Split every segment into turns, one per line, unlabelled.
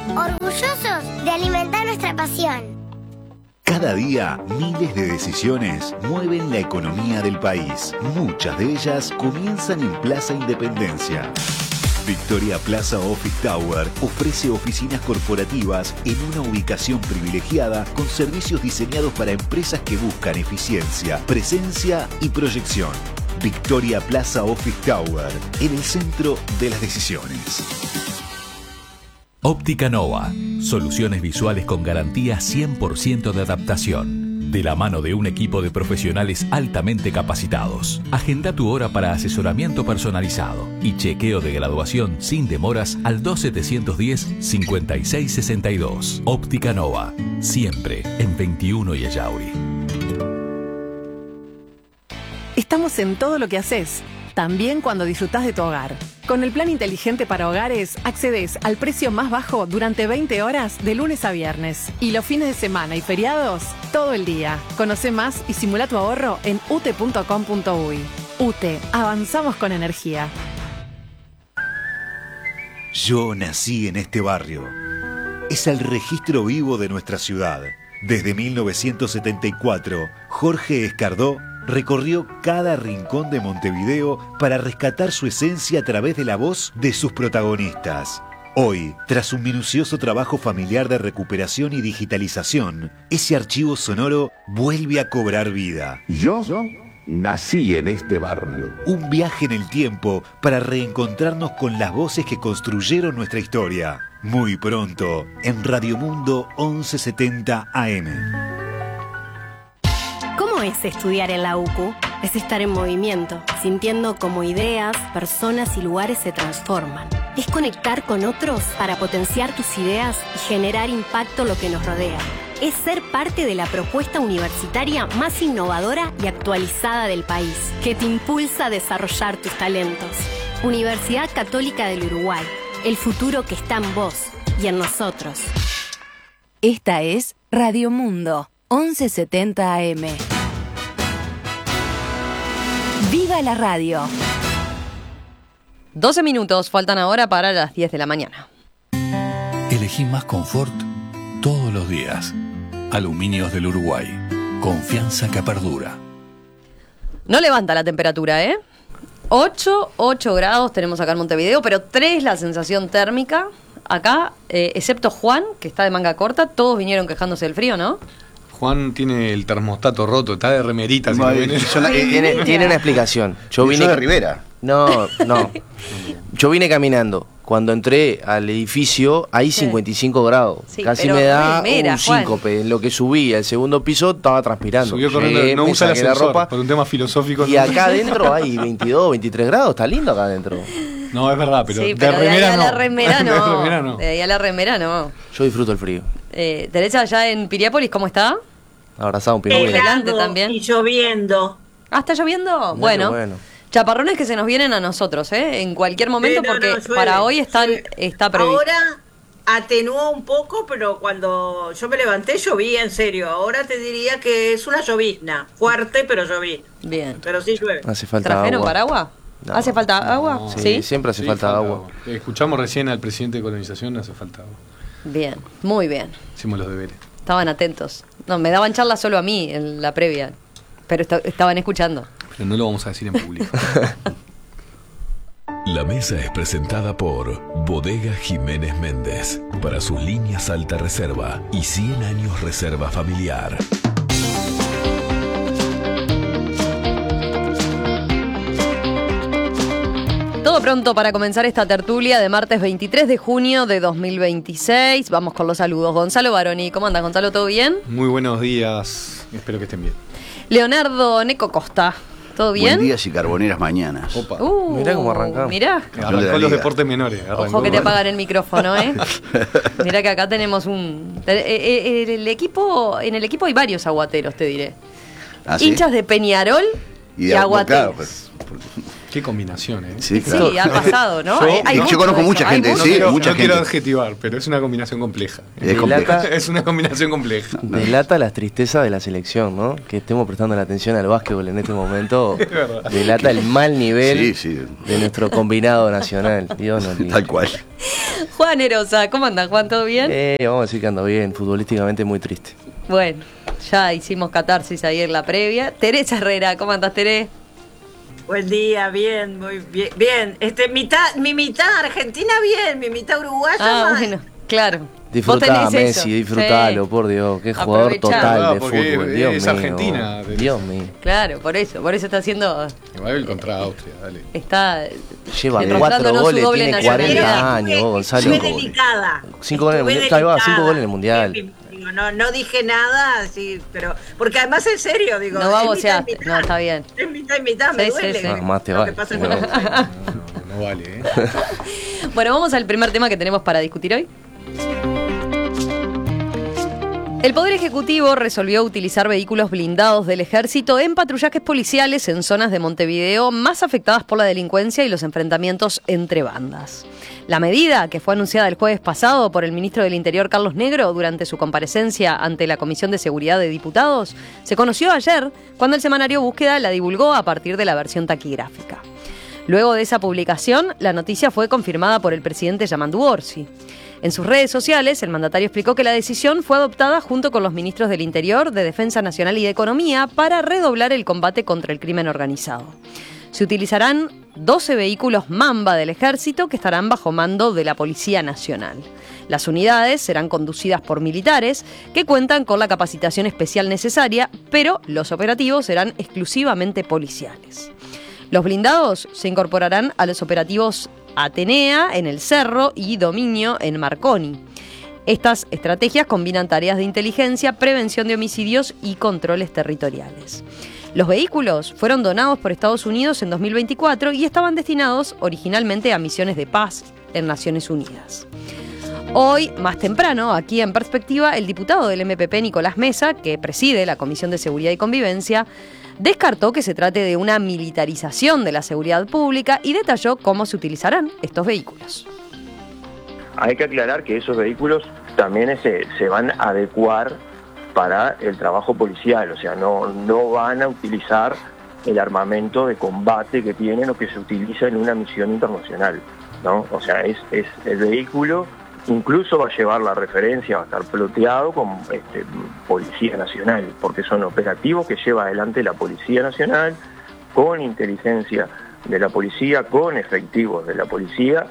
orgullosos de alimentar nuestra pasión.
Cada día, miles de decisiones mueven la economía del país. Muchas de ellas comienzan en Plaza Independencia. Victoria Plaza Office Tower ofrece oficinas corporativas en una ubicación privilegiada con servicios diseñados para empresas que buscan eficiencia, presencia y proyección. Victoria Plaza Office Tower, en el centro de las decisiones.
Óptica Nova. Soluciones visuales con garantía 100% de adaptación. De la mano de un equipo de profesionales altamente capacitados. Agenda tu hora para asesoramiento personalizado y chequeo de graduación sin demoras al 2710-5662. Óptica Nova. Siempre en 21 y Ayauri.
Estamos en todo lo que haces. También cuando disfrutás de tu hogar. Con el plan inteligente para hogares, accedes al precio más bajo durante 20 horas de lunes a viernes. Y los fines de semana y feriados, todo el día. Conoce más y simula tu ahorro en ute.com.uy. UTE, avanzamos con energía.
Yo nací en este barrio. Es el registro vivo de nuestra ciudad. Desde 1974, Jorge Escardó recorrió cada rincón de Montevideo para rescatar su esencia a través de la voz de sus protagonistas. Hoy, tras un minucioso trabajo familiar de recuperación y digitalización, ese archivo sonoro vuelve a cobrar vida.
Yo nací en este barrio.
Un viaje en el tiempo para reencontrarnos con las voces que construyeron nuestra historia. Muy pronto, en Radio Mundo 1170 AM.
¿Cómo es estudiar en la UCU? Es estar en movimiento, sintiendo cómo ideas, personas y lugares se transforman. Es conectar con otros para potenciar tus ideas y generar impacto en lo que nos rodea. Es ser parte de la propuesta universitaria más innovadora y actualizada del país, que te impulsa a desarrollar tus talentos. Universidad Católica del Uruguay, el futuro que está en vos y en nosotros.
Esta es Radio Mundo 1170 AM. ¡Viva la radio!
12 minutos faltan ahora para las 10 de la mañana.
Elegí más confort todos los días. Aluminios del Uruguay. Confianza que perdura.
No levanta la temperatura, ¿eh? 8 grados tenemos acá en Montevideo, pero 3 la sensación térmica. Acá, excepto Juan, que está de manga corta, todos vinieron quejándose del frío, ¿no?
Juan tiene el termostato roto, está de remerita. Si
tiene una explicación. Yo vine
de Rivera.
No. Yo vine caminando. Cuando entré al edificio, hay 55 grados. Sí, casi me da un síncope. En lo que subí al segundo piso, estaba transpirando.
Subió corriendo, no usa la ropa por un tema filosófico.
Y acá adentro hay 22, 23 grados. Está lindo acá adentro.
No, es verdad, pero,
sí, pero
de remera no.
De remera no. De ahí a la remera no.
Yo disfruto el frío.
Teresa, allá en Piriápolis, ¿cómo está?
Abrazado un pingüino.
Helado también. Y lloviendo.
Ah, ¿está lloviendo? Bueno. Chaparrones que se nos vienen a nosotros, en cualquier momento, porque para hoy está previsto.
Ahora atenuó un poco, pero cuando yo me levanté llovía, en serio. Ahora te diría que es una llovizna, fuerte, pero llovizna.
Bien.
Pero sí llueve.
Hace falta
¿Trajeron
agua.
paraguas?
No.
¿Hace falta agua?
No. Sí, siempre hace falta agua.
Escuchamos recién al presidente de colonización, hace falta agua.
Bien, muy bien.
Hicimos los deberes.
Estaban atentos. No, me daban charla solo a mí en la previa, pero estaban escuchando.
Pero no lo vamos a decir en público.
La mesa es presentada por Bodega Jiménez Méndez para sus líneas alta reserva y 100 años reserva familiar.
Todo pronto para comenzar esta tertulia de martes 23 de junio de 2026. Vamos con los saludos. Gonzalo Baroni, ¿cómo andas, Gonzalo? ¿Todo bien?
Muy buenos días, espero que estén bien.
Leonardo Neco Costa, ¿todo bien?
Buen días y carboneras mañanas.
Opa.
Mirá cómo arrancamos.
Mirá.
Arrancó los deportes menores.
Ojo que te apagan el micrófono, ¿eh? Mirá que acá tenemos en el equipo hay varios aguateros, te diré.
¿Ah, sí?
Hinchas de Peñarol y aguateros.
Claro, pues.
Qué combinación, ¿eh?
Sí, claro.
Sí, ha pasado, ¿no?
Yo conozco mucha gente,
no quiero adjetivar, pero es una combinación compleja. Es una combinación compleja.
Delata las tristezas de la selección, ¿no? Que estemos prestando la atención al básquetbol en este momento. Delata el mal nivel de nuestro combinado nacional. Dios nos libre.
Tal cual.
Juan Erosa, ¿cómo andas, Juan? ¿Todo bien?
Vamos a decir que ando bien, futbolísticamente muy triste.
Bueno, ya hicimos catarsis ahí en la previa. Teresa Herrera, ¿cómo andas, Tere?
Buen día, bien, muy bien. Bien, mi mitad argentina bien, mi mitad uruguaya.
Bueno, claro.
Disfrutá, Messi, disfrutalo, por Dios, qué jugador total de fútbol, Dios
es
mío.
Argentina.
Dios mío.
Claro, por eso está haciendo...
Igual contra Austria, dale.
Lleva
4 goles, tiene 40 años, Gonzalo.
Estuve delicada.
5 goles en el Mundial, 5 goles en el Mundial.
No dije nada, sí, pero... Porque además, en serio, digo...
No vamos a... No, está bien.
Es mitad, me duele.
Sí.
No, más te vale.
No vale, ¿eh?
Bueno, vamos al primer tema que tenemos para discutir hoy. El Poder Ejecutivo resolvió utilizar vehículos blindados del Ejército en patrullajes policiales en zonas de Montevideo más afectadas por la delincuencia y los enfrentamientos entre bandas. La medida, que fue anunciada el jueves pasado por el ministro del Interior Carlos Negro durante su comparecencia ante la Comisión de Seguridad de Diputados, se conoció ayer cuando el semanario Búsqueda la divulgó a partir de la versión taquigráfica. Luego de esa publicación, la noticia fue confirmada por el presidente Yamandu Orsi. En sus redes sociales, el mandatario explicó que la decisión fue adoptada junto con los ministros del Interior, de Defensa Nacional y de Economía para redoblar el combate contra el crimen organizado. Se utilizarán 12 vehículos Mamba del Ejército que estarán bajo mando de la Policía Nacional. Las unidades serán conducidas por militares que cuentan con la capacitación especial necesaria, pero los operativos serán exclusivamente policiales. Los blindados se incorporarán a los operativos Atenea en el Cerro y Dominio en Marconi. Estas estrategias combinan tareas de inteligencia, prevención de homicidios y controles territoriales. Los vehículos fueron donados por Estados Unidos en 2024 y estaban destinados originalmente a misiones de paz en Naciones Unidas. Hoy, más temprano, aquí en Perspectiva, el diputado del MPP, Nicolás Mesa, que preside la Comisión de Seguridad y Convivencia, descartó que se trate de una militarización de la seguridad pública y detalló cómo se utilizarán estos vehículos.
Hay que aclarar que esos vehículos también se van a adecuar para el trabajo policial, o sea, no van a utilizar el armamento de combate que tienen o que se utiliza en una misión internacional, ¿no? O sea, es el vehículo, incluso va a llevar la referencia, va a estar ploteado con Policía Nacional, porque son operativos que lleva adelante la Policía Nacional, con inteligencia de la policía, con efectivos de la policía.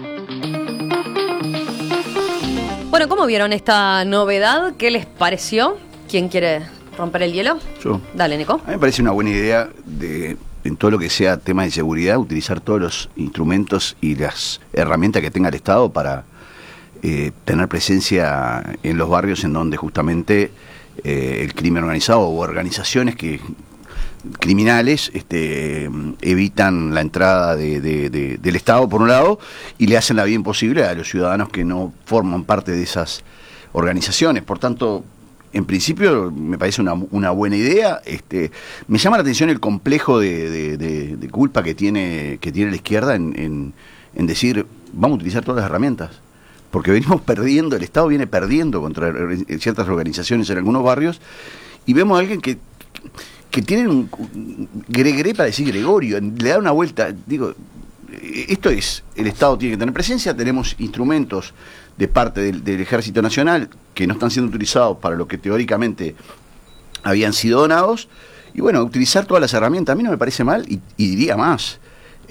Bueno, ¿cómo vieron esta novedad? ¿Qué les pareció? ¿Quién quiere romper el hielo?
Yo.
Dale, Nico.
A mí me parece una buena idea en todo lo que sea tema de seguridad, utilizar todos los instrumentos y las herramientas que tenga el Estado para tener presencia en los barrios en donde justamente el crimen organizado o organizaciones criminales evitan la entrada del Estado por un lado y le hacen la vida imposible a los ciudadanos que no forman parte de esas organizaciones. Por tanto, en principio me parece una buena idea. Me llama la atención el complejo de culpa que tiene la izquierda en decir vamos a utilizar todas las herramientas. Porque venimos perdiendo, el Estado viene perdiendo contra ciertas organizaciones en algunos barrios, y vemos a alguien que tiene un gregre para decir Gregorio, le da una vuelta, digo, esto es, el Estado tiene que tener presencia, tenemos instrumentos de parte del Ejército Nacional que no están siendo utilizados para lo que teóricamente habían sido donados, y bueno, utilizar todas las herramientas, a mí no me parece mal, y diría más,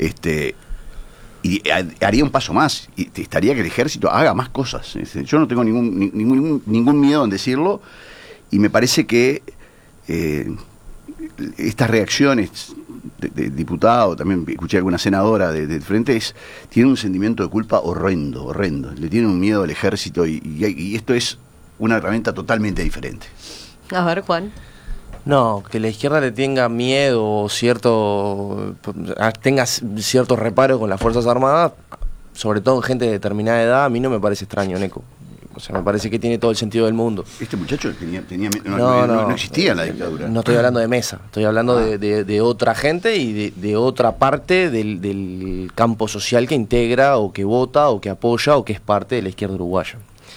y haría un paso más, y estaría que el ejército haga más cosas. Yo no tengo ningún miedo en decirlo, y me parece que estas reacciones de diputado, también escuché a alguna senadora del Frente, tiene un sentimiento de culpa horrendo, le tiene un miedo al ejército, y esto es una herramienta totalmente diferente.
A ver, Juan.
No, que la izquierda le tenga miedo o tenga cierto reparo con las Fuerzas Armadas, sobre todo en gente de determinada edad, a mí no me parece extraño, Neco. O sea, me parece que tiene todo el sentido del mundo.
Este muchacho no existía en la dictadura.
No estoy hablando de Mesa, estoy hablando de otra gente y de otra parte del campo social que integra o que vota o que apoya o que es parte de la izquierda uruguaya.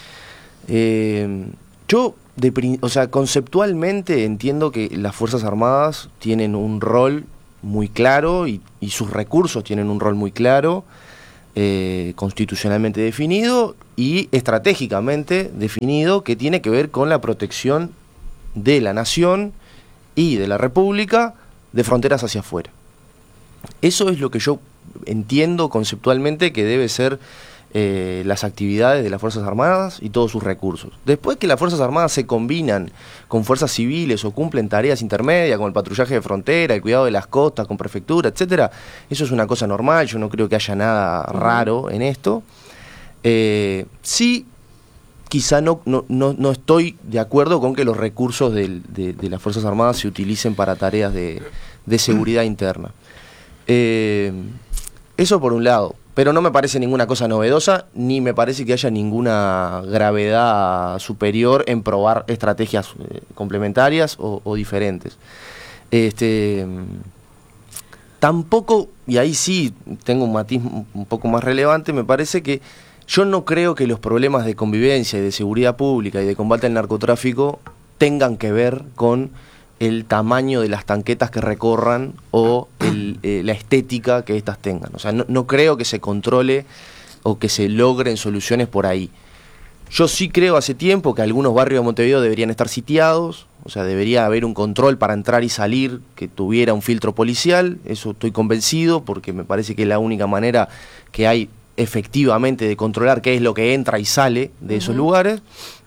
Conceptualmente entiendo que las Fuerzas Armadas tienen un rol muy claro y sus recursos tienen un rol muy claro constitucionalmente definido y estratégicamente definido, que tiene que ver con la protección de la nación y de la república de fronteras hacia afuera. Eso es lo que yo entiendo conceptualmente que debe ser las actividades de las Fuerzas Armadas y todos sus recursos. Después que las Fuerzas Armadas se combinan con fuerzas civiles o cumplen tareas intermedias como el patrullaje de frontera, el cuidado de las costas con prefectura, etcétera, eso es una cosa normal, yo no creo que haya nada raro en esto. Sí, quizá no estoy de acuerdo con que los recursos de las Fuerzas Armadas se utilicen para tareas de seguridad interna. Eso por un lado, pero no me parece ninguna cosa novedosa, ni me parece que haya ninguna gravedad superior en probar estrategias complementarias o diferentes. Tampoco, y ahí sí tengo un matiz un poco más relevante, me parece que yo no creo que los problemas de convivencia y de seguridad pública y de combate al narcotráfico tengan que ver con el tamaño de las tanquetas que recorran o la estética que éstas tengan. O sea, no creo que se controle o que se logren soluciones por ahí. Yo sí creo hace tiempo que algunos barrios de Montevideo deberían estar sitiados, o sea, debería haber un control para entrar y salir que tuviera un filtro policial, eso estoy convencido, porque me parece que es la única manera que hay efectivamente de controlar qué es lo que entra y sale de esos lugares.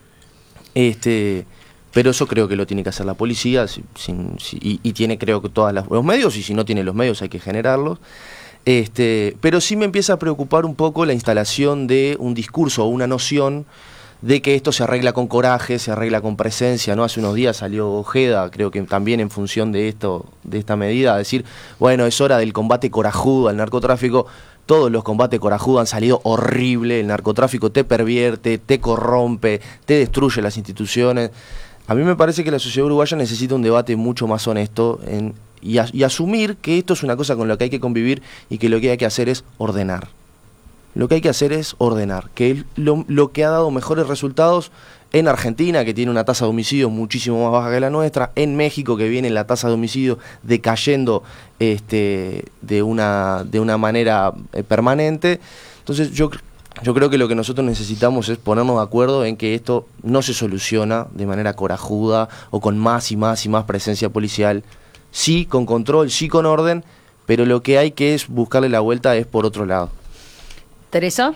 Pero eso creo que lo tiene que hacer la policía y tiene, creo que todos los medios, y si no tiene los medios hay que generarlos. Pero sí me empieza a preocupar un poco la instalación de un discurso o una noción de que esto se arregla con coraje, se arregla con presencia, ¿no? Hace unos días salió Ojeda, creo que también en función de esta medida, a decir, bueno, es hora del combate corajudo al narcotráfico. Todos los combates corajudos han salido horrible, el narcotráfico te pervierte, te corrompe, te destruye las instituciones. A mí me parece que la sociedad uruguaya necesita un debate mucho más honesto y asumir que esto es una cosa con la que hay que convivir y que lo que hay que hacer es ordenar. Lo que hay que hacer es ordenar, que es lo que ha dado mejores resultados en Argentina, que tiene una tasa de homicidios muchísimo más baja que la nuestra, en México, que viene la tasa de homicidio decayendo de una manera permanente. Entonces yo creo que lo que nosotros necesitamos es ponernos de acuerdo en que esto no se soluciona de manera corajuda o con más y más y más presencia policial. Sí con control, sí con orden, pero lo que hay que es buscarle la vuelta es por otro lado.
¿Teresa?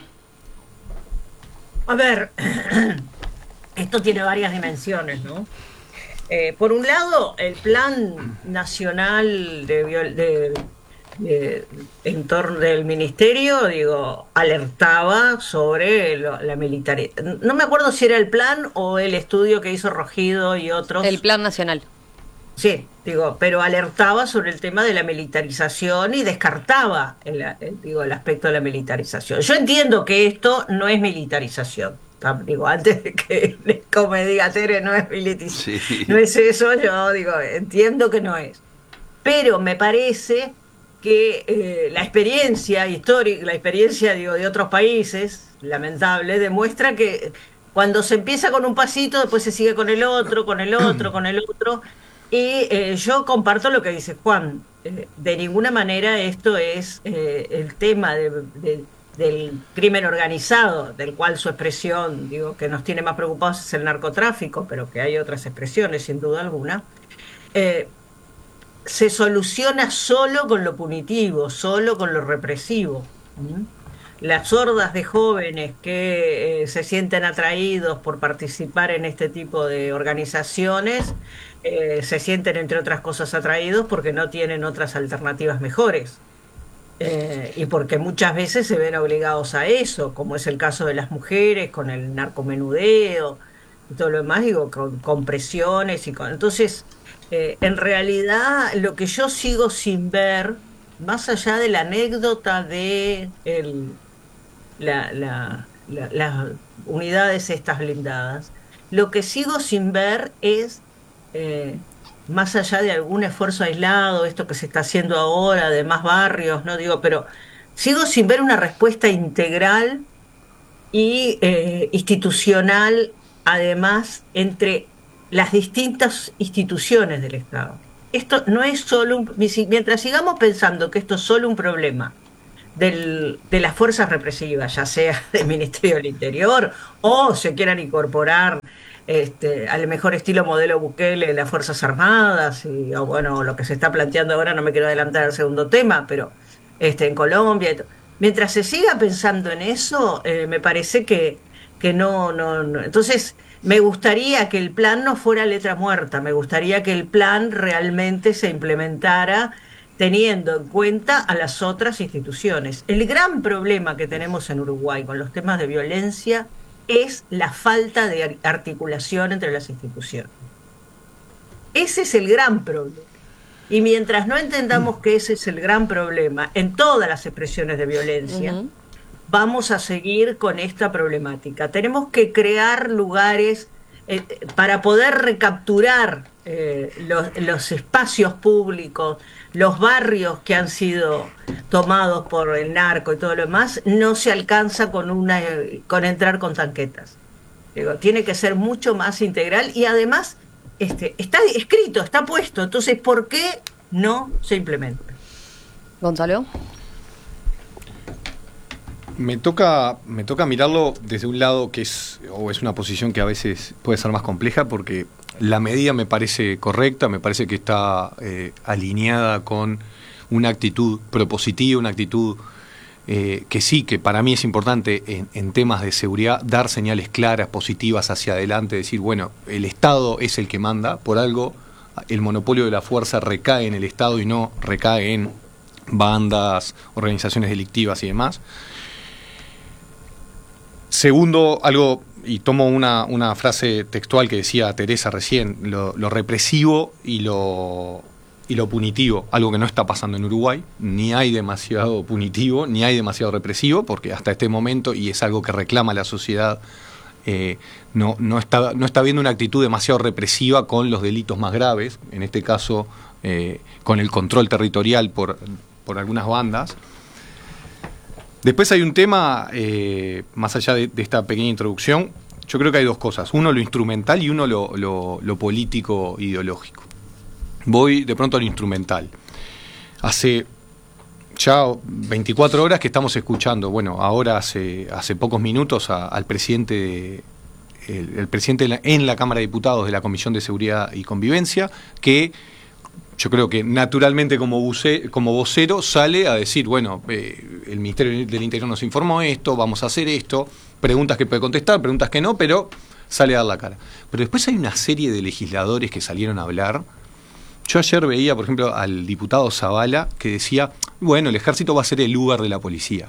A ver, esto tiene varias dimensiones, ¿no? Por un lado, el Plan Nacional en torno del ministerio, alertaba sobre la militaridad. No me acuerdo si era el plan o el estudio que hizo Rogido y otros.
El Plan Nacional.
Sí, pero alertaba sobre el tema de la militarización y descartaba el aspecto de la militarización. Yo entiendo que esto no es militarización. Antes de que como diga Tere, no es militarización. Sí. No es eso, yo entiendo que no es. Pero me parece que la experiencia histórica, la experiencia de otros países, lamentable, demuestra que cuando se empieza con un pasito, después se sigue con el otro, con el otro, con el otro. Y yo comparto lo que dice Juan. De ninguna manera esto es el tema del crimen organizado, del cual su expresión, que nos tiene más preocupados es el narcotráfico, pero que hay otras expresiones, sin duda alguna. Se soluciona solo con lo punitivo, solo con lo represivo. Las hordas de jóvenes que se sienten atraídos por participar en este tipo de organizaciones se sienten, entre otras cosas, atraídos porque no tienen otras alternativas mejores y porque muchas veces se ven obligados a eso, como es el caso de las mujeres con el narcomenudeo y todo lo demás, con presiones y con... Entonces, en realidad, lo que yo sigo sin ver, más allá de la anécdota de las unidades estas blindadas, lo que sigo sin ver es, más allá de algún esfuerzo aislado, esto que se está haciendo ahora de más barrios, pero sigo sin ver una respuesta integral y institucional, además, entre las distintas instituciones del Estado. Esto no es solo mientras sigamos pensando que esto es solo un problema de las fuerzas represivas, ya sea del Ministerio del Interior o se quieran incorporar al mejor estilo modelo Bukele las Fuerzas Armadas, o bueno, lo que se está planteando ahora, no me quiero adelantar al segundo tema, pero en Colombia. Mientras se siga pensando en eso, me parece que no. Entonces, me gustaría que el plan no fuera letra muerta, me gustaría que el plan realmente se implementara teniendo en cuenta a las otras instituciones. El gran problema que tenemos en Uruguay con los temas de violencia es la falta de articulación entre las instituciones. Ese es el gran problema. Y mientras no entendamos que ese es el gran problema en todas las expresiones de violencia, vamos a seguir con esta problemática. Tenemos que crear lugares para poder recapturar los espacios públicos, los barrios que han sido tomados por el narco y todo lo demás. No se alcanza con entrar con tanquetas. Tiene que ser mucho más integral y además está escrito, está puesto. Entonces, ¿por qué no se implementa?
Gonzalo.
Me toca mirarlo desde un lado que es una posición que a veces puede ser más compleja, porque la medida me parece correcta, me parece que está alineada con una actitud propositiva, una actitud que sí, que para mí es importante en temas de seguridad, dar señales claras, positivas hacia adelante, decir, bueno, el Estado es el que manda, por algo el monopolio de la fuerza recae en el Estado y no recae en bandas, organizaciones delictivas y demás. Segundo, algo, y tomo una frase textual que decía Teresa recién, lo represivo y lo punitivo, algo que no está pasando en Uruguay. Ni hay demasiado punitivo, ni hay demasiado represivo, porque hasta este momento, y es algo que reclama la sociedad, no está habiendo una actitud demasiado represiva con los delitos más graves, en este caso con el control territorial por algunas bandas. Después hay un tema, más allá de esta pequeña introducción, yo creo que hay dos cosas. Uno, lo instrumental, y uno, lo político ideológico. Voy de pronto a lo instrumental. Hace ya 24 horas que estamos escuchando, bueno, ahora hace pocos minutos al presidente, el presidente en la Cámara de Diputados de la Comisión de Seguridad y Convivencia, que yo creo que naturalmente como vocero sale a decir, bueno, el Ministerio del Interior nos informó esto, vamos a hacer esto, preguntas que puede contestar, preguntas que no, pero sale a dar la cara. Pero después hay una serie de legisladores que salieron a hablar. Yo ayer veía, por ejemplo, al diputado Zavala que decía, bueno, el ejército va a ser el Uber de la policía.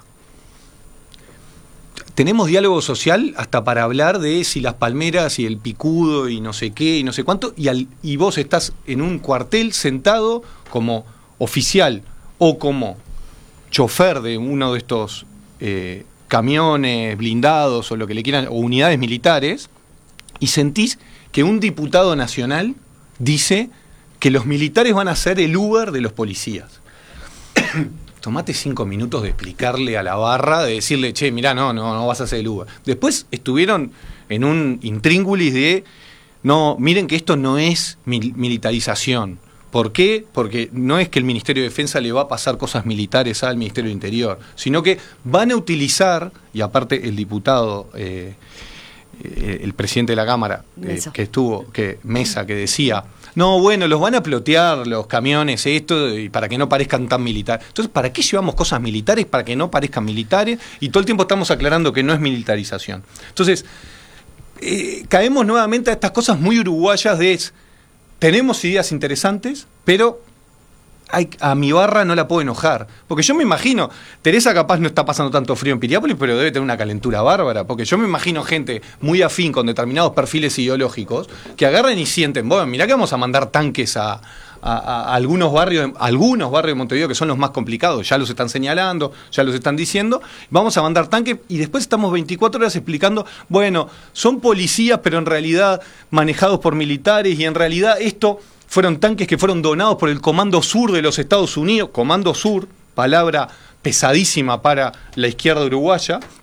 Tenemos diálogo social hasta para hablar de si las palmeras y el picudo y no sé qué y no sé cuánto, y vos estás en un cuartel sentado como oficial o como chofer de uno de estos camiones blindados o lo que le quieran, o unidades militares, y sentís que un diputado nacional dice que los militares van a ser el Uber de los policías. Tomate 5 minutos de explicarle a la barra, de decirle, che, mirá, no vas a hacer el Uber. Después estuvieron en un intríngulis de, no, miren que esto no es militarización. ¿Por qué? Porque no es que el Ministerio de Defensa le va a pasar cosas militares al Ministerio de Interior, sino que van a utilizar, y aparte el diputado, el presidente de la Cámara, Mesa, que decía, no, bueno, los van a plotear los camiones, esto, y para que no parezcan tan militares. Entonces, ¿para qué llevamos cosas militares? Para que no parezcan militares, y todo el tiempo estamos aclarando que no es militarización. Entonces, caemos nuevamente a estas cosas muy uruguayas de, tenemos ideas interesantes, pero a mi barra no la puedo enojar. Porque yo me imagino, Teresa capaz no está pasando tanto frío en Piriápolis, pero debe tener una calentura bárbara. Porque yo me imagino gente muy afín con determinados perfiles ideológicos que agarran y sienten, bueno, mirá que vamos a mandar tanques a algunos barrios de Montevideo que son los más complicados, ya los están señalando, ya los están diciendo, vamos a mandar tanques, y después estamos 24 horas explicando, bueno, son policías, pero en realidad manejados por militares, y en realidad esto fueron tanques que fueron donados por el Comando Sur de los Estados Unidos, Comando Sur, palabra pesadísima para la izquierda uruguaya,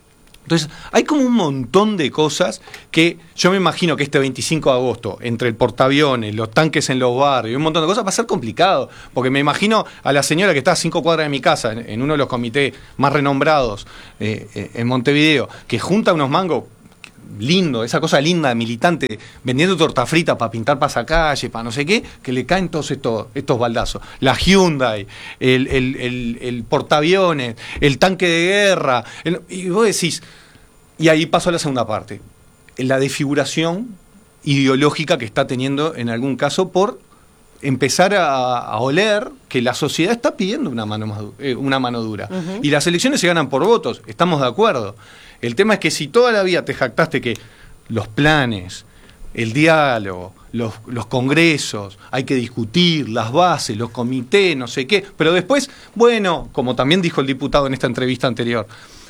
Entonces, hay como un montón de cosas que yo me imagino que este 25 de agosto, entre el portaaviones, los tanques en los barrios, un montón de cosas, va a ser complicado. Porque me imagino a la señora que está a 5 cuadras de mi casa, en uno de los comités más renombrados en Montevideo, que junta unos mangos lindo, esa cosa linda, militante, vendiendo torta frita para pintar pasacalle, para no sé qué, que le caen todos estos baldazos. La Hyundai, el portaaviones, el tanque de guerra, y vos decís, y ahí paso a la segunda parte, la desfiguración ideológica que está teniendo en algún caso por empezar a oler que la sociedad está pidiendo una mano dura. Uh-huh. Y las elecciones se ganan por votos, estamos de acuerdo. El tema es que si toda la vida te jactaste que los planes, el diálogo, los congresos, hay que discutir, las bases, los comités, no sé qué, pero después, bueno, como también dijo el diputado en esta entrevista anterior,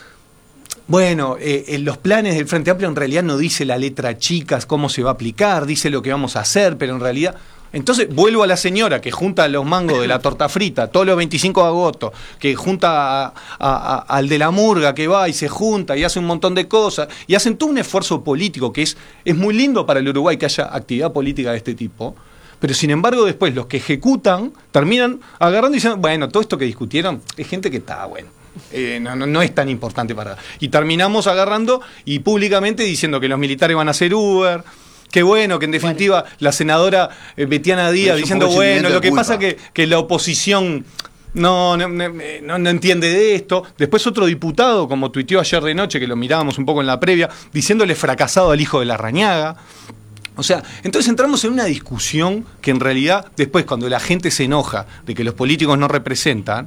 bueno, los planes del Frente Amplio en realidad no dice la letra chicas cómo se va a aplicar, dice lo que vamos a hacer, pero en realidad... Entonces vuelvo a la señora que junta los mangos de la torta frita todos los 25 de agosto, que junta al de la murga que va y se junta y hace un montón de cosas y hacen todo un esfuerzo político que es muy lindo para el Uruguay que haya actividad política de este tipo, pero sin embargo después los que ejecutan terminan agarrando y diciendo, bueno, todo esto que discutieron es gente que está bueno. No es tan importante para... Y terminamos agarrando y públicamente diciendo que los militares van a hacer Uber. Qué bueno, que en definitiva la senadora Betiana Díaz diciendo, bueno, lo que pasa que la oposición no entiende de esto. Después otro diputado, como tuiteó ayer de noche, que lo mirábamos un poco en la previa, diciéndole fracasado al hijo de Larrañaga. O sea, entonces entramos en una discusión que en realidad después cuando la gente se enoja de que los políticos no representan,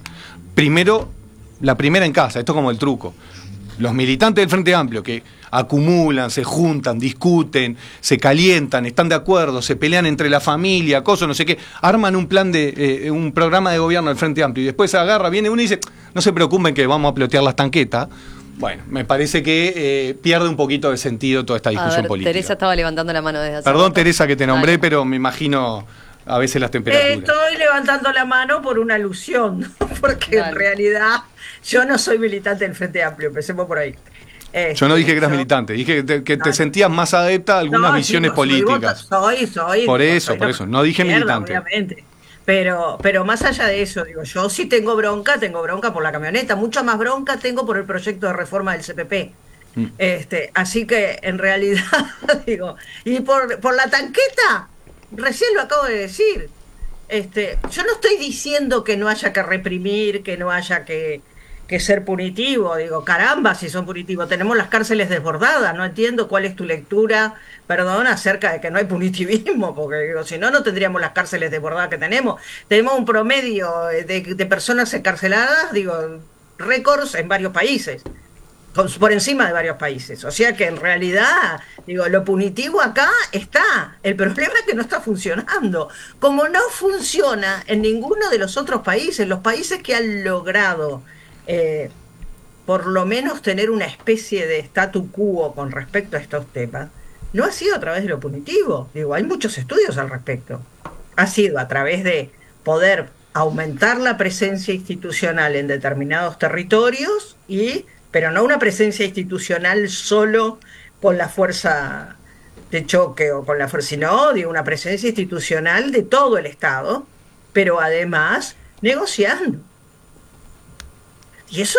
la primera en casa, esto es como el truco. Los militantes del Frente Amplio que acumulan, se juntan, discuten, se calientan, están de acuerdo, se pelean entre la familia, cosas, no sé qué, arman un plan un programa de gobierno del Frente Amplio y después viene uno y dice, no se preocupen que vamos a plotear las tanquetas. Bueno, me parece que pierde un poquito de sentido toda esta discusión política.
Teresa estaba levantando la mano desde hace
Perdón,
rato.
Teresa, que te nombré, pero me imagino a veces las temperaturas.
Estoy levantando la mano por una alusión, porque en realidad yo no soy militante del Frente Amplio, empecemos por ahí.
Yo no dije que eras militante, dije que te sentías más adepta a algunas visiones políticas.
Soy.
Por eso, no dije militante.
Obviamente. Pero más allá de eso, digo, yo sí tengo bronca por la camioneta, mucha más bronca tengo por el proyecto de reforma del CPP. Así que en realidad, digo, y por la tanqueta, recién lo acabo de decir. Yo no estoy diciendo que no haya que reprimir, que no haya que ser punitivo, digo, caramba, si son punitivos, tenemos las cárceles desbordadas, no entiendo cuál es tu lectura, perdón, acerca de que no hay punitivismo, porque digo, si no tendríamos las cárceles desbordadas que tenemos un promedio de personas encarceladas, digo, récords en varios países, por encima de varios países, o sea que en realidad, digo, lo punitivo acá está, el problema es que no está funcionando, como no funciona en ninguno de los otros países, los países que han logrado por lo menos tener una especie de statu quo con respecto a estos temas, no ha sido a través de lo punitivo. Digo, hay muchos estudios al respecto. Ha sido a través de poder aumentar la presencia institucional en determinados territorios, pero no una presencia institucional solo con la fuerza de choque o con la fuerza, sino de una presencia institucional de todo el Estado, pero además negociando. Y eso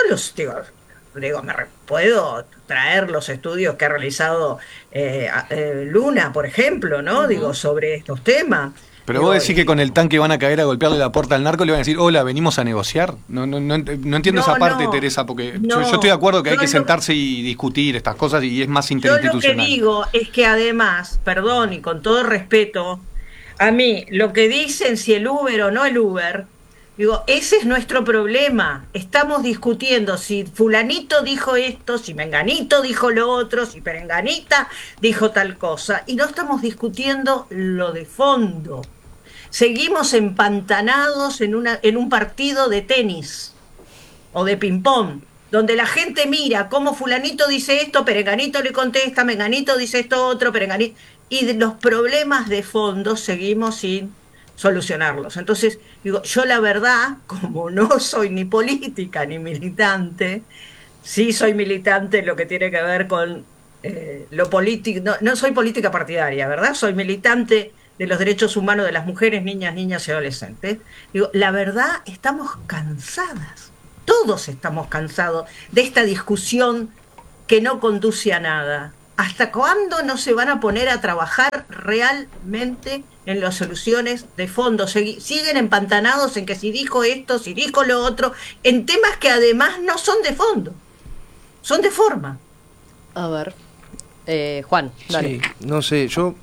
puedo traer los estudios que ha realizado Luna, por ejemplo, ¿no? Uh-huh. Digo, sobre estos temas.
Pero vos decís que con el tanque van a caer a golpearle la puerta al narco y le van a decir, hola, venimos a negociar. No entiendo esa parte, Teresa, porque yo estoy de acuerdo que hay que sentarse y discutir estas cosas y es más interinstitucional.
Yo lo que digo es que además, perdón, y con todo respeto, a mí, lo que dicen si el Uber o no el Uber, digo, ese es nuestro problema. Estamos discutiendo si fulanito dijo esto, si menganito dijo lo otro, si perenganita dijo tal cosa. Y no estamos discutiendo lo de fondo. Seguimos empantanados en un partido de tenis o de ping-pong, donde la gente mira cómo fulanito dice esto, perenganito le contesta, menganito dice esto otro, perenganito. Y de los problemas de fondo seguimos sin solucionarlos. Entonces, digo, yo la verdad, como no soy ni política ni militante, Sí soy militante en lo que tiene que ver con lo político. No, no soy política partidaria, ¿verdad? Soy militante de los derechos humanos de las mujeres, niñas y adolescentes. Digo, la verdad, estamos cansadas. Todos estamos cansados de esta discusión que no conduce a nada. ¿Hasta cuándo no se van a poner a trabajar realmente en las soluciones de fondo? Siguen empantanados en que si dijo esto, si dijo lo otro, en temas que además no son de fondo, son de forma.
A ver, Juan, dale.
Sí, no sé, yo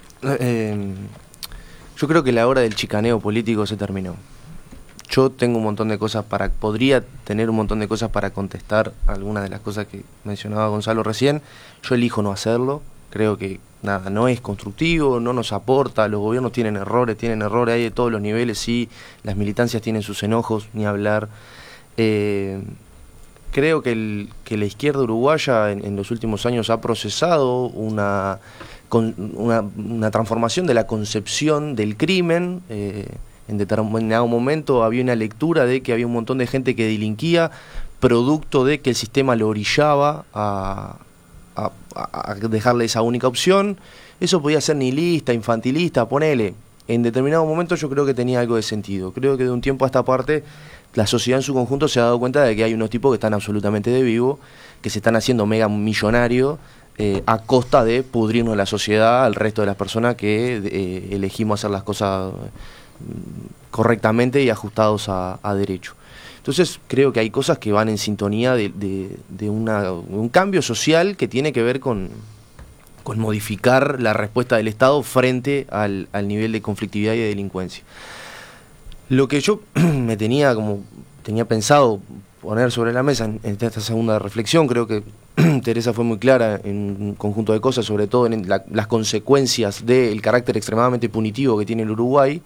creo que la hora del chicaneo político se terminó. Yo tengo un montón de cosas podría tener un montón de cosas para contestar algunas de las cosas que mencionaba Gonzalo recién. Yo elijo no hacerlo. Creo que nada, no es constructivo, no nos aporta. Los gobiernos tienen errores hay de todos los niveles, sí. Las militancias tienen sus enojos, ni hablar. Creo que la izquierda uruguaya en los últimos años ha procesado una transformación de la concepción del crimen. En determinado momento había una lectura de que había un montón de gente que delinquía producto de que el sistema lo orillaba a dejarle esa única opción. Eso podía ser nihilista, infantilista, ponele. En determinado momento yo creo que tenía algo de sentido. Creo que de un tiempo a esta parte la sociedad en su conjunto se ha dado cuenta de que hay unos tipos que están absolutamente de vivo, que se están haciendo mega millonarios a costa de pudrirnos la sociedad al resto de las personas que elegimos hacer las cosas correctamente y ajustados a derecho. Entonces creo que hay cosas que van en sintonía de un cambio social que tiene que ver con modificar la respuesta del Estado frente al nivel de conflictividad y de delincuencia. Lo que yo tenía pensado poner sobre la mesa en esta segunda reflexión, creo que Teresa fue muy clara en un conjunto de cosas, sobre todo en las consecuencias del carácter extremadamente punitivo que tiene el Uruguay.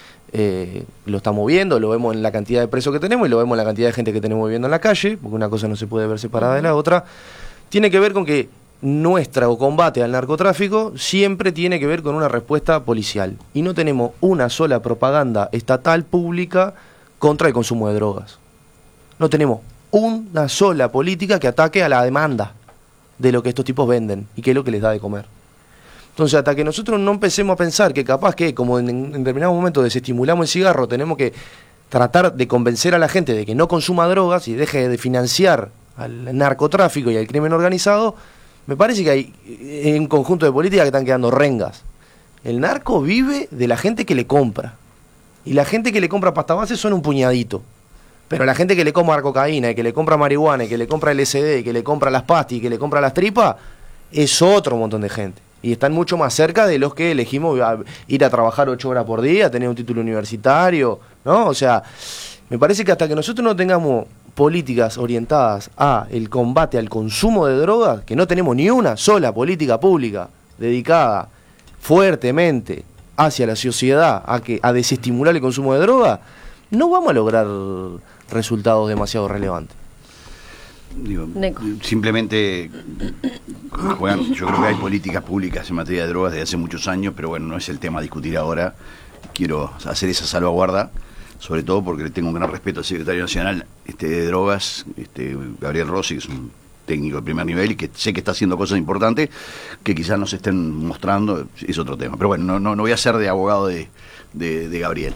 Lo estamos viendo, lo vemos en la cantidad de presos que tenemos y lo vemos en la cantidad de gente que tenemos viviendo en la calle, porque una cosa no se puede ver separada de la otra. Tiene que ver con que nuestro combate al narcotráfico siempre tiene que ver con una respuesta policial. Y no tenemos una sola propaganda estatal pública contra el consumo de drogas. No tenemos una sola política que ataque a la demanda de lo que estos tipos venden y qué es lo que les da de comer. Entonces, hasta que nosotros no empecemos a pensar que capaz que, como en determinado momento desestimulamos el cigarro, tenemos que tratar de convencer a la gente de que no consuma drogas y deje de financiar al narcotráfico y al crimen organizado, me parece que hay un conjunto de políticas que están quedando rengas. El narco vive de la gente que le compra. Y la gente que le compra pasta base son un puñadito. Pero la gente que le compra cocaína, y que le compra marihuana, y que le compra LSD, y que le compra las pastas, y que le compra las tripas, es otro montón de gente. Y están mucho más cerca de los que elegimos ir a trabajar 8 horas por día, tener un título universitario, ¿no? O sea, me parece que hasta que nosotros no tengamos políticas orientadas a el combate al consumo de drogas, que no tenemos ni una sola política pública dedicada fuertemente hacia la sociedad a desestimular el consumo de drogas, no vamos a lograr resultados demasiado relevantes.
Digo, simplemente, Juan, yo creo que hay políticas públicas en materia de drogas desde hace muchos años, pero bueno, no es el tema a discutir ahora. Quiero hacer esa salvaguarda, sobre todo porque le tengo un gran respeto al secretario nacional de drogas, Gabriel Rossi, que es un técnico de primer nivel y que sé que está haciendo cosas importantes que quizás no se estén mostrando, es otro tema. Pero bueno, no voy a ser de abogado de Gabriel.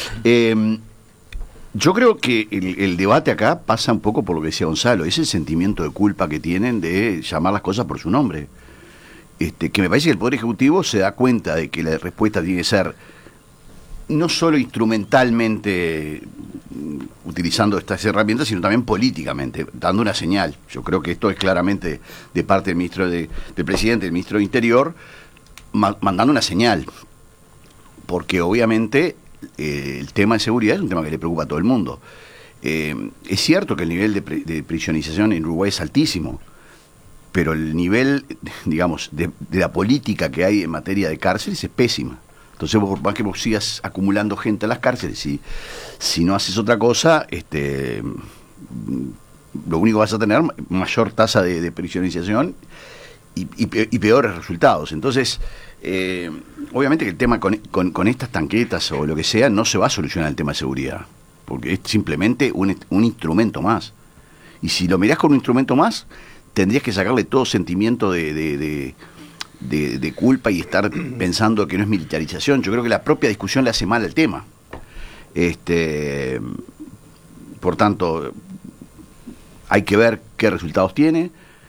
Yo creo que el debate acá pasa un poco por lo que decía Gonzalo, es el sentimiento de culpa que tienen de llamar las cosas por su nombre. Que me parece que el Poder Ejecutivo se da cuenta de que la respuesta tiene que ser no solo instrumentalmente utilizando estas herramientas, sino también políticamente, dando una señal. Yo creo que esto es claramente de parte del ministro del presidente, del ministro de Interior, mandando una señal. Porque obviamente el tema de seguridad es un tema que le preocupa a todo el mundo. Es cierto que el nivel de prisionización en Uruguay es altísimo, pero el nivel, digamos, de la política que hay en materia de cárceles es pésima. Entonces, por más que vos sigas acumulando gente en las cárceles, si no haces otra cosa, lo único que vas a tener mayor tasa de prisionización y peores resultados. Entonces, obviamente que el tema con estas tanquetas o lo que sea no se va a solucionar el tema de seguridad, porque es simplemente un instrumento más. Y si lo mirás con un instrumento más, tendrías que sacarle todo sentimiento de culpa y estar pensando que no es militarización. Yo creo que la propia discusión le hace mal al tema. Por tanto, hay que ver qué resultados tiene.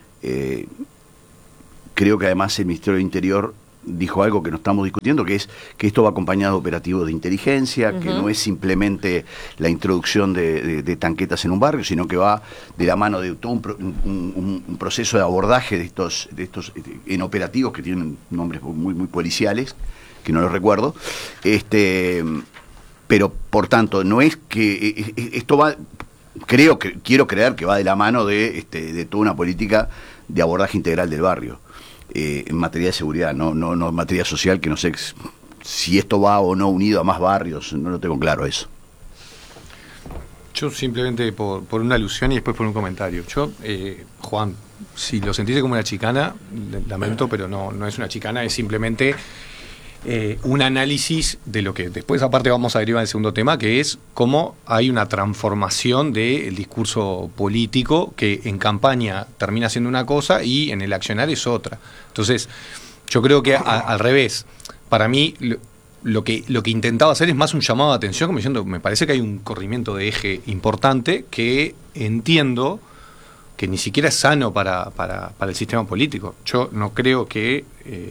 Creo que además el Ministerio del Interior dijo algo que no estamos discutiendo, que es que esto va acompañado de operativos de inteligencia, que no es simplemente la introducción de tanquetas en un barrio, sino que va de la mano de todo un proceso de abordaje de estos en operativos que tienen nombres muy policiales, que no los recuerdo. Pero por tanto, no es que esto va, quiero creer que va de la mano de toda una política de abordaje integral del barrio. En materia de seguridad, no en materia social, que no sé si esto va o no unido a más barrios, no lo tengo claro eso.
Yo simplemente por una alusión y después por un comentario. Juan, si lo sentiste como una chicana, lamento, pero no es una chicana, es simplemente un análisis de lo que después aparte vamos a derivar en el segundo tema, que es cómo hay una transformación del discurso político que en campaña termina siendo una cosa y en el accionar es otra. Entonces, yo creo que al revés, para mí lo que intentaba hacer es más un llamado de atención, como diciendo, me parece que hay un corrimiento de eje importante que entiendo que ni siquiera es sano para el sistema político. Yo no creo que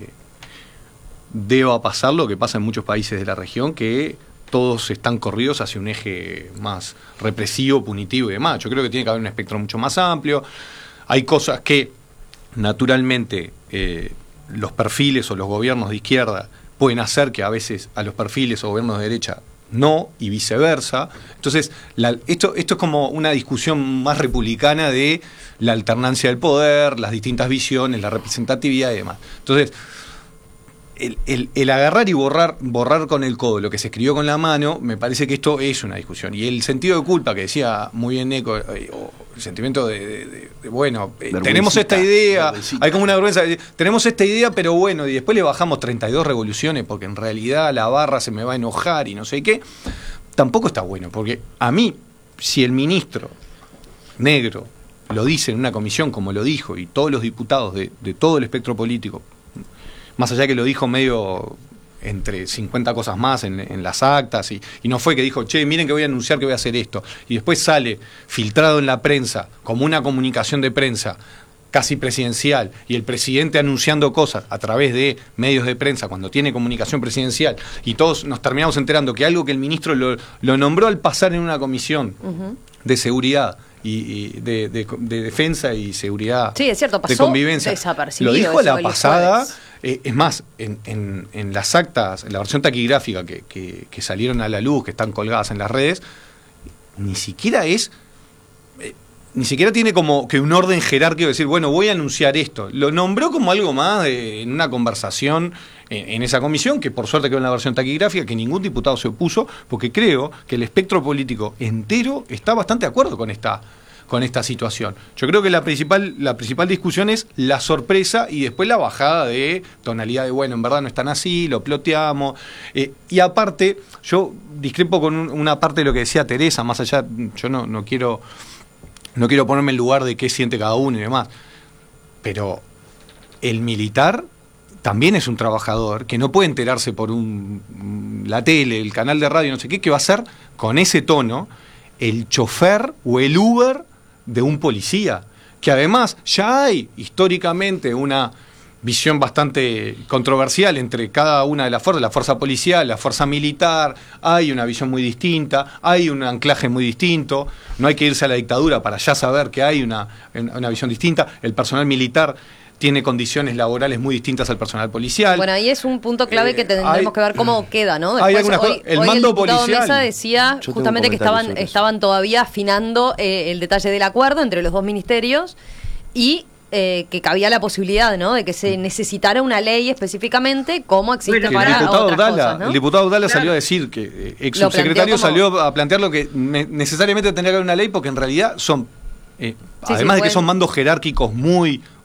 deba pasar lo que pasa en muchos países de la región, que todos están corridos hacia un eje más represivo, punitivo y demás. Yo creo que tiene que haber un espectro mucho más amplio. Hay cosas que naturalmente los perfiles o los gobiernos de izquierda pueden hacer que a veces a los perfiles o gobiernos de derecha no, y viceversa. Entonces, esto es como una discusión más republicana de la alternancia del poder, las distintas visiones, la representatividad y demás. Entonces, el agarrar y borrar con el codo lo que se escribió con la mano, me parece que esto es una discusión. Y el sentido de culpa que decía muy bien Eco, o el sentimiento bueno, tenemos esta idea, hay como una vergüenza, tenemos esta idea, pero bueno, y después le bajamos 32 revoluciones porque en realidad la barra se me va a enojar y no sé qué, tampoco está bueno, porque a mí, si el ministro Negro lo dice en una comisión como lo dijo, y todos los diputados de todo el espectro político, más allá que lo dijo medio entre 50 cosas más en las actas, y no fue que dijo, che, miren que voy a anunciar que voy a hacer esto, y después sale filtrado en la prensa, como una comunicación de prensa casi presidencial, y el presidente anunciando cosas a través de medios de prensa cuando tiene comunicación presidencial, y todos nos terminamos enterando que algo que el ministro lo nombró al pasar en una comisión de seguridad, y de defensa y seguridad,
sí, es cierto, pasó
de convivencia, lo dijo a la pasada. Es más, en las actas, en la versión taquigráfica que salieron a la luz, que están colgadas en las redes, ni siquiera tiene como que un orden jerárquico de decir, bueno, voy a anunciar esto. Lo nombró como algo más en una conversación en esa comisión, que por suerte quedó en la versión taquigráfica, que ningún diputado se opuso, porque creo que el espectro político entero está bastante de acuerdo con esta situación. Yo creo que la principal discusión es la sorpresa y después la bajada de tonalidad de, bueno, en verdad no están así, lo ploteamos. Y aparte, yo discrepo con una parte de lo que decía Teresa, más allá, yo no quiero ponerme en lugar de qué siente cada uno y demás, pero el militar también es un trabajador que no puede enterarse por la tele, el canal de radio, no sé qué va a ser con ese tono el chofer o el Uber de un policía, que además ya hay históricamente una visión bastante controversial entre cada una de las fuerzas, la fuerza policial, la fuerza militar, hay una visión muy distinta, hay un anclaje muy distinto, no hay que irse a la dictadura para ya saber que hay una visión distinta, el personal militar tiene condiciones laborales muy distintas al personal policial.
Bueno, ahí es un punto clave que tendremos que ver cómo queda, ¿no? Después, hoy
el mando policial.
Mesa decía justamente que estaban todavía afinando el detalle del acuerdo entre los dos ministerios y que cabía la posibilidad, ¿no?, de que se necesitara una ley específicamente como existe para otras cosas, ¿no?
El diputado Dalla salió a decir que ex subsecretario salió a plantear lo que necesariamente tendría que haber una ley, porque en realidad son además de que son mandos jerárquicos muy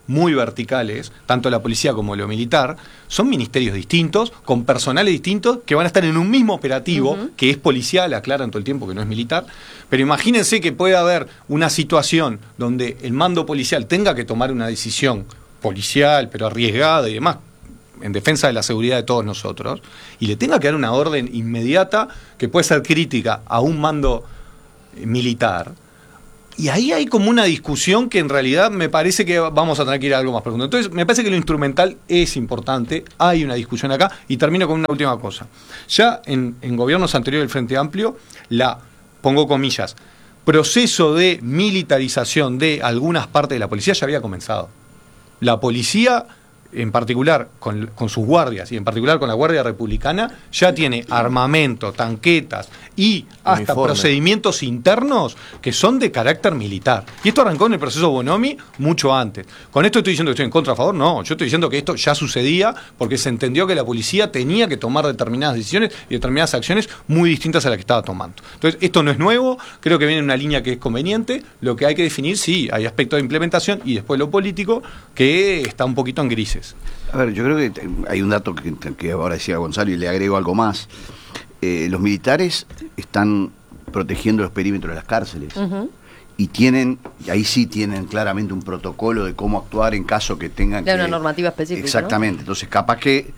muy verticales, tanto la policía como lo militar, son ministerios distintos, con personales distintos, que van a estar en un mismo operativo, que es policial, aclaran todo el tiempo que no es militar, pero imagínense que puede haber una situación donde el mando policial tenga que tomar una decisión policial, pero arriesgada y demás, en defensa de la seguridad de todos nosotros, y le tenga que dar una orden inmediata que puede ser crítica a un mando militar. Y ahí hay como una discusión que en realidad me parece que vamos a tener que ir a algo más profundo. Entonces, me parece que lo instrumental es importante, hay una discusión acá, y termino con una última cosa. Ya en gobiernos anteriores del Frente Amplio, pongo comillas, proceso de militarización de algunas partes de la policía ya había comenzado. La policía, en particular con sus guardias y en particular con la Guardia Republicana, ya tiene armamento, tanquetas y hasta procedimientos internos que son de carácter militar. Y esto arrancó en el proceso Bonomi mucho antes. ¿Con esto estoy diciendo que estoy en contra, a favor? No, yo estoy diciendo que esto ya sucedía porque se entendió que la policía tenía que tomar determinadas decisiones y determinadas acciones muy distintas a las que estaba tomando. Entonces, esto no es nuevo, creo que viene en una línea que es conveniente. Lo que hay que definir, sí, hay aspectos de implementación y después lo político que está un poquito en grises.
A ver, yo creo que hay un dato que ahora decía Gonzalo y le agrego algo más. Los militares están protegiendo los perímetros de las cárceles y ahí sí tienen claramente un protocolo de cómo actuar en caso que tengan
de una normativa específica.
Exactamente, ¿no? Entonces capaz que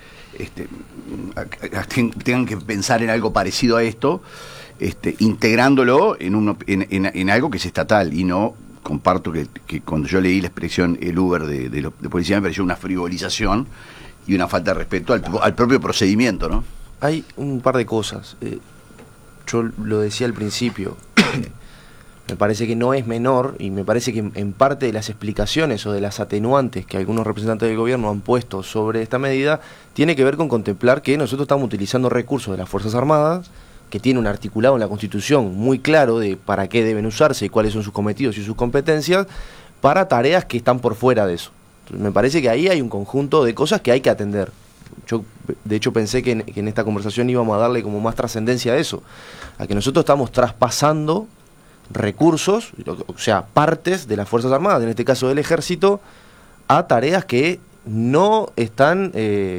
tengan que pensar en algo parecido a esto, integrándolo en algo que es estatal y no. Comparto que cuando yo leí la expresión el Uber de policía me pareció una frivolización y una falta de respeto al propio procedimiento, ¿no?
Hay un par de cosas. Yo lo decía al principio, me parece que no es menor y me parece que en parte de las explicaciones o de las atenuantes que algunos representantes del gobierno han puesto sobre esta medida tiene que ver con contemplar que nosotros estamos utilizando recursos de las Fuerzas Armadas, que tiene un articulado en la Constitución muy claro de para qué deben usarse y cuáles son sus cometidos y sus competencias, para tareas que están por fuera de eso. Entonces, me parece que ahí hay un conjunto de cosas que hay que atender. Yo, de hecho, pensé que en esta conversación íbamos a darle como más trascendencia a eso, a que nosotros estamos traspasando recursos, o sea, partes de las Fuerzas Armadas, en este caso del Ejército, a tareas que no están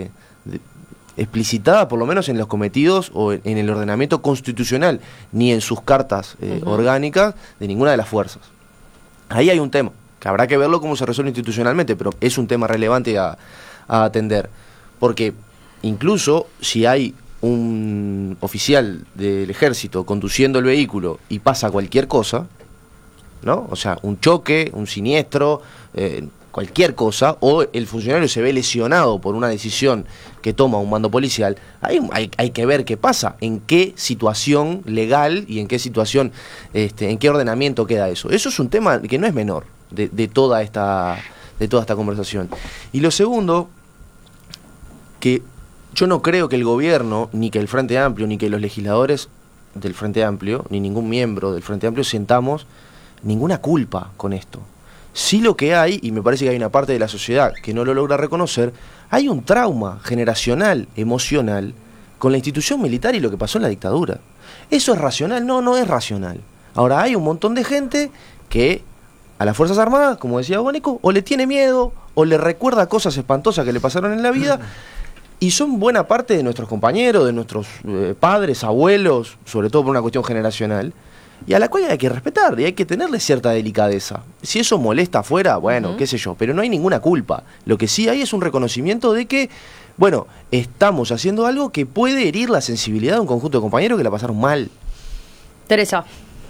explicitada por lo menos en los cometidos o en el ordenamiento constitucional, ni en sus cartas orgánicas de ninguna de las fuerzas. Ahí hay un tema, que habrá que verlo cómo se resuelve institucionalmente, pero es un tema relevante a atender, porque incluso si hay un oficial del Ejército conduciendo el vehículo y pasa cualquier cosa, ¿no? O sea, un choque, un siniestro, cualquier cosa, o el funcionario se ve lesionado por una decisión que toma un mando policial, hay que ver qué pasa, en qué situación legal y en qué situación, en qué ordenamiento queda eso. Eso es un tema que no es menor de toda esta conversación. Y lo segundo, que yo no creo que el gobierno, ni que el Frente Amplio, ni que los legisladores del Frente Amplio, ni ningún miembro del Frente Amplio sentamos ninguna culpa con esto. Sí, lo que hay, y me parece que hay una parte de la sociedad que no lo logra reconocer, hay un trauma generacional, emocional, con la institución militar y lo que pasó en la dictadura. ¿Eso es racional? No, no es racional. Ahora hay un montón de gente que a las Fuerzas Armadas, como decía Gónico, o le tiene miedo, o le recuerda cosas espantosas que le pasaron en la vida, y son buena parte de nuestros compañeros, de nuestros padres, abuelos, sobre todo por una cuestión generacional, y a la cual hay que respetar y hay que tenerle cierta delicadeza. Si eso molesta afuera, bueno, qué sé yo, pero no hay ninguna culpa. Lo que sí hay es un reconocimiento de que, bueno, estamos haciendo algo que puede herir la sensibilidad de un conjunto de compañeros que la pasaron mal.
Teresa.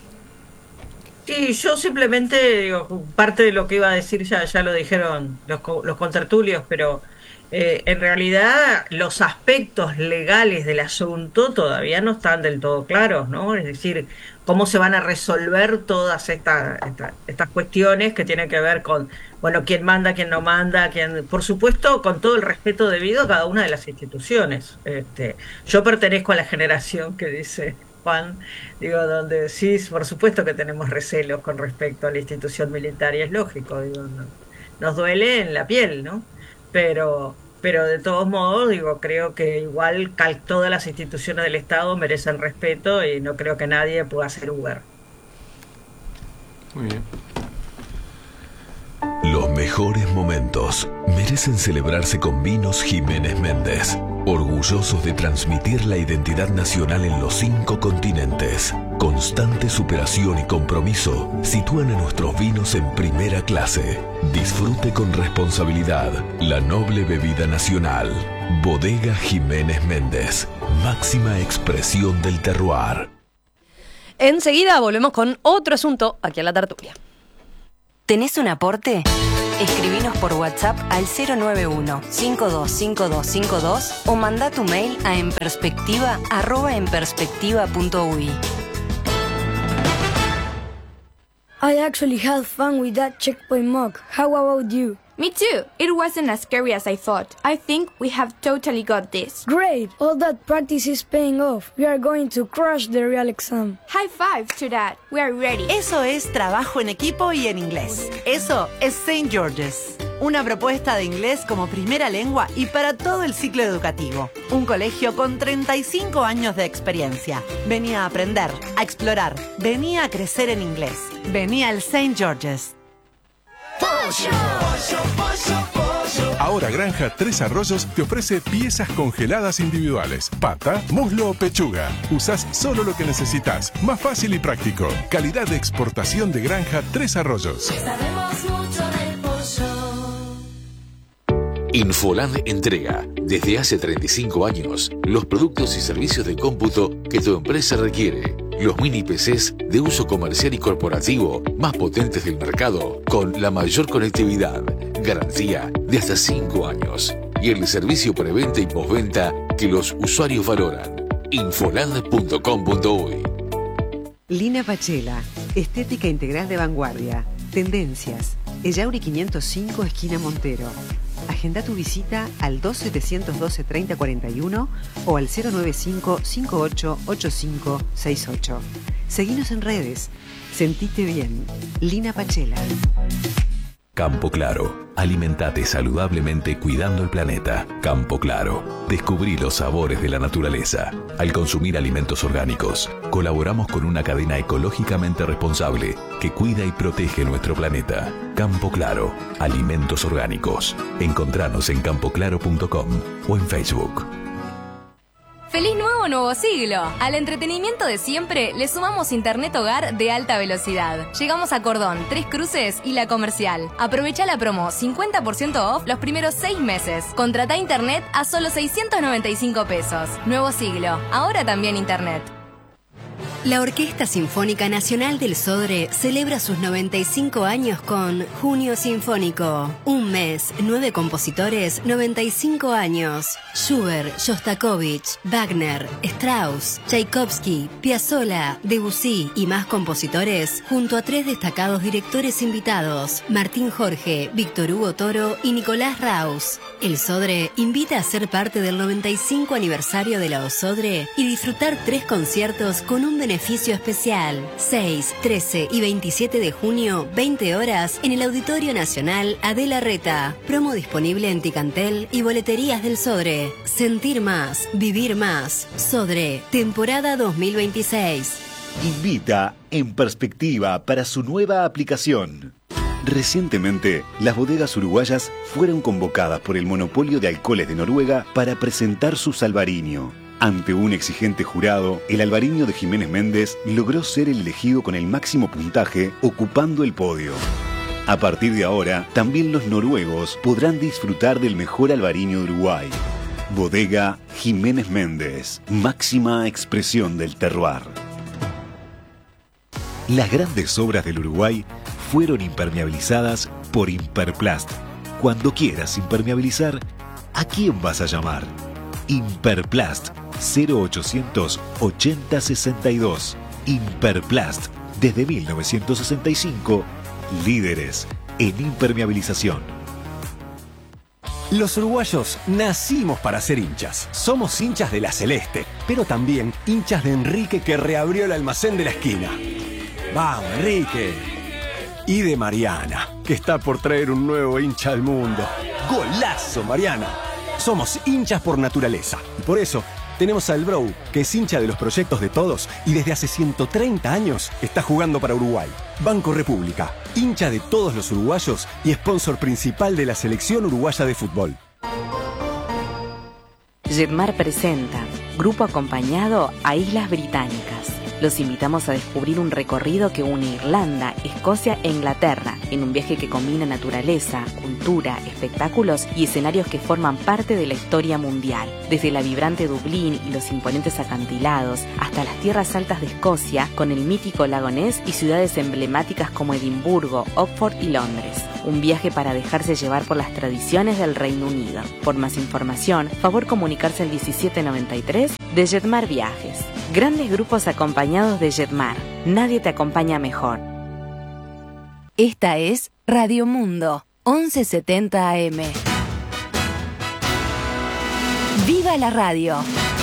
Sí, yo simplemente digo, parte de lo que iba a decir ya lo dijeron los contertulios, pero en realidad los aspectos legales del asunto todavía no están del todo claros, ¿no? Es decir, cómo se van a resolver todas estas cuestiones que tienen que ver con, bueno, quién manda, quién no manda, por supuesto, con todo el respeto debido a cada una de las instituciones. Yo pertenezco a la generación que dice Juan, digo, donde sí, por supuesto que tenemos recelos con respecto a la institución militar, y es lógico, digo, nos duele en la piel, ¿no? Pero de todos modos, digo, creo que igual todas las instituciones del Estado merecen respeto y no creo que nadie pueda hacer Uber.
Muy bien.
Los mejores momentos merecen celebrarse con Vinos Jiménez Méndez, orgullosos de transmitir la identidad nacional en los 5 continentes. Constante superación y compromiso sitúan a nuestros vinos en primera clase. Disfrute con responsabilidad la noble bebida nacional. Bodega Jiménez Méndez, máxima expresión del terroir.
Enseguida volvemos con otro asunto aquí a la tertulia.
¿Tenés un aporte? Escribinos por WhatsApp al 091-525252 o manda tu mail a enperspectiva@enperspectiva.ui.
I actually had fun with that checkpoint mock. How about you?
Me too. It wasn't as scary as I thought. I think we have totally got this.
Great! All that practice is paying off. We are going to crush the real exam.
High five to that. We are ready.
Eso es trabajo en equipo y en inglés. Eso es St. George's. Una propuesta de inglés como primera lengua y para todo el ciclo educativo. Un colegio con 35 años de experiencia. Vení a aprender, a explorar. Vení a crecer en inglés. Vení al St. George's.
Ahora Granja Tres Arroyos te ofrece piezas congeladas individuales. Pata, muslo o pechuga. Usás solo lo que necesitas. Más fácil y práctico. Calidad de exportación de Granja Tres Arroyos.
Sabemos mucho del pollo.
Infoland entrega, desde hace 35 años, los productos y servicios de cómputo que tu empresa requiere. Los mini PCs de uso comercial y corporativo más potentes del mercado, con la mayor conectividad, garantía de hasta 5 años y el servicio preventa y postventa que los usuarios valoran. Infoland.com.uy.
Lina Pachela, estética integral de vanguardia, tendencias, Ellauri 505 esquina Montero. Agenda tu visita al 2712-3041 o al 095-588568. Seguinos en redes. Sentite bien. Lina Pachela.
Campo Claro. Alimentate saludablemente cuidando el planeta. Campo Claro. Descubrí los sabores de la naturaleza. Al consumir alimentos orgánicos, colaboramos con una cadena ecológicamente responsable que cuida y protege nuestro planeta. Campo Claro. Alimentos orgánicos. Encontranos en campoclaro.com o en Facebook.
¡Feliz nuevo siglo! Al entretenimiento de siempre le sumamos internet hogar de alta velocidad. Llegamos a Cordón, Tres Cruces y La Comercial. Aprovecha la promo 50% off los primeros 6 meses. Contratá internet a solo 695 pesos. Nuevo siglo, ahora también internet.
La Orquesta Sinfónica Nacional del Sodre celebra sus 95 años con Junio Sinfónico. Un mes, 9 compositores, 95 años. Schubert, Shostakovich, Wagner, Strauss, Tchaikovsky, Piazzolla, Debussy y más compositores, junto a 3 destacados directores invitados, Martín Jorge, Víctor Hugo Toro y Nicolás Raus. El Sodre invita a ser parte del 95 aniversario de la OSODRE y disfrutar 3 conciertos con un beneficio especial. 6, 13 y 27 de junio, 20 horas, en el Auditorio Nacional Adela Reta. Promo disponible en Ticantel y boleterías del Sodre. Sentir más, vivir más. Sodre, temporada 2026.
Invita En Perspectiva para su nueva aplicación. Recientemente, las bodegas uruguayas fueron convocadas por el monopolio de alcoholes de Noruega para presentar su Salvarinho. Ante un exigente jurado, el albariño de Jiménez Méndez logró ser el elegido con el máximo puntaje, ocupando el podio. A partir de ahora, también los noruegos podrán disfrutar del mejor albariño de Uruguay. Bodega Jiménez Méndez, máxima expresión del terroir. Las grandes obras del Uruguay fueron impermeabilizadas por Imperplast. Cuando quieras impermeabilizar, ¿a quién vas a llamar? Imperplast 0800 80 62. Imperplast, desde 1965, líderes en impermeabilización.
Los uruguayos nacimos para ser hinchas. Somos hinchas de la Celeste, pero también hinchas de Enrique, que reabrió el almacén de la esquina. ¡Vamos, Enrique! Y de Mariana, que está por traer un nuevo hincha al mundo. ¡Golazo, Mariana! Somos hinchas por naturaleza y por eso tenemos al Bro, que es hincha de los proyectos de todos y desde hace 130 años está jugando para Uruguay. Banco República, hincha de todos los uruguayos y sponsor principal de la selección uruguaya de fútbol.
Jetmar presenta Grupo Acompañado a Islas Británicas. Los invitamos a descubrir un recorrido que une Irlanda, Escocia e Inglaterra, en un viaje que combina naturaleza, cultura, espectáculos y escenarios que forman parte de la historia mundial. Desde la vibrante Dublín y los imponentes acantilados, hasta las tierras altas de Escocia, con el mítico lago Ness y ciudades emblemáticas como Edimburgo, Oxford y Londres. Un viaje para dejarse llevar por las tradiciones del Reino Unido. Por más información, favor comunicarse al 1793 de Jetmar Viajes. Grandes grupos acompañados de Jetmar. Nadie te acompaña mejor.
Esta es Radio Mundo, 1170 AM. ¡Viva la radio!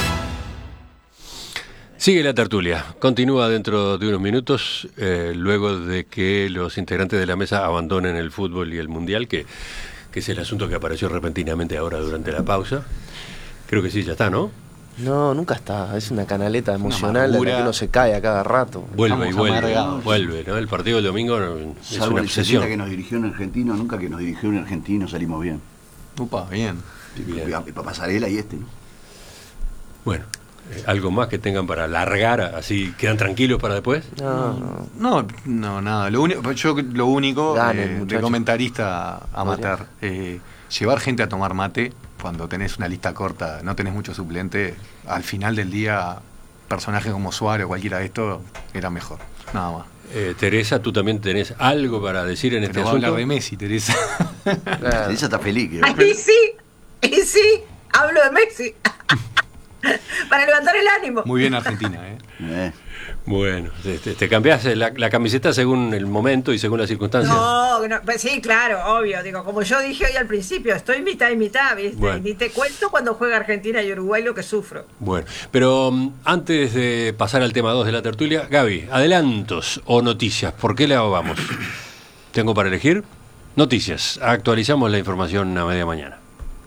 Sigue la tertulia. Continúa dentro de unos minutos, luego de que los integrantes de la mesa abandonen el fútbol y el mundial, que es el asunto que apareció repentinamente ahora durante la pausa. Creo que sí, ya está, ¿no?
No, nunca está. Es una canaleta emocional en la que uno se cae a cada rato.
Vuelve, ¿no? El partido del domingo es
salvo
una
el
obsesión.
70 que nos dirigió un argentino, nunca que nos dirigió un argentino salimos bien.
Upa, bien.
Para Pasarela y este, ¿no?
Bueno, ¿algo más que tengan para largar? ¿Así quedan tranquilos para después?
No, nada. Lo único de comentarista amateur, llevar gente a tomar mate cuando tenés una lista corta, no tenés mucho suplente, al final del día, personajes como Suárez o cualquiera de estos era mejor. Nada más.
Teresa, ¿tú también tenés algo para decir en este asunto?
Pero va a hablar de Messi, Teresa.
Teresa está feliz.
Ahí sí, hablo de Messi. Para levantar el ánimo.
Muy bien Argentina,
Bueno, te cambiás la camiseta según el momento y según las circunstancias.
No, pues sí, claro, obvio. Digo, como yo dije hoy al principio, estoy mitad y mitad, ¿viste?
Bueno.
Ni te cuento cuando juega Argentina y Uruguay lo que sufro.
Bueno, pero antes de pasar al tema 2 de la tertulia, Gaby, adelantos o noticias, ¿por qué lado vamos? ¿Tengo para elegir? Noticias, actualizamos la información a media mañana.